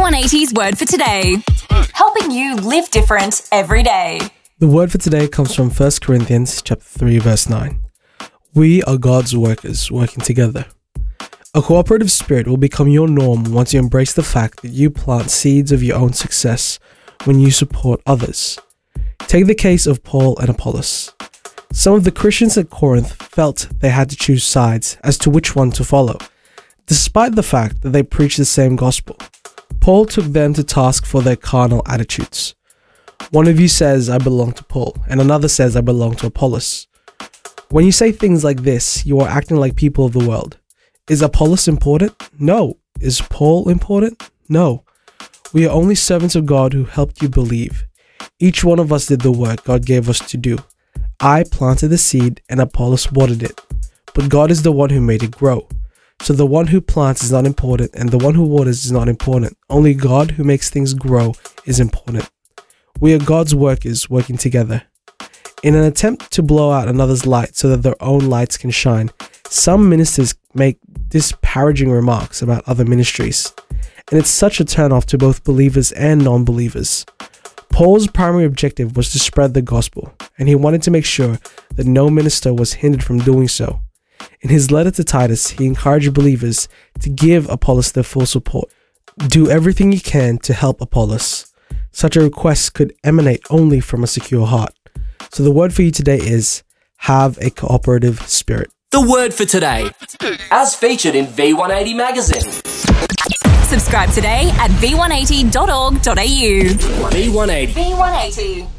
V180's Word for Today, helping you live different every day. The word for today comes from 1 Corinthians chapter 3, verse 9. We are God's workers working together. A cooperative spirit will become your norm once you embrace the fact that you plant seeds of your own success when you support others. Take the case of Paul and Apollos. Some of the Christians at Corinth felt they had to choose sides as to which one to follow, despite the fact that they preached the same gospel. Paul took them to task for their carnal attitudes. One of you says, I belong to Paul, and another says, I belong to Apollos. When you say things like this, you are acting like people of the world. Is Apollos important? No. Is Paul important? No. We are only servants of God who helped you believe. Each one of us did the work God gave us to do. I planted the seed and Apollos watered it, but God is the one who made it grow. So the one who plants is not important and the one who waters is not important. Only God who makes things grow is important. We are God's workers working together. In an attempt to blow out another's light so that their own lights can shine, some ministers make disparaging remarks about other ministries, and it's such a turn-off to both believers and non-believers. Paul's primary objective was to spread the gospel, and he wanted to make sure that no minister was hindered from doing so. In his letter to Titus, he encouraged believers to give Apollos their full support. Do everything you can to help Apollos. Such a request could emanate only from a secure heart. So the word for you today is, have a cooperative spirit. The word for today, as featured in V180 magazine. Subscribe today at v180.org.au. V180. V180.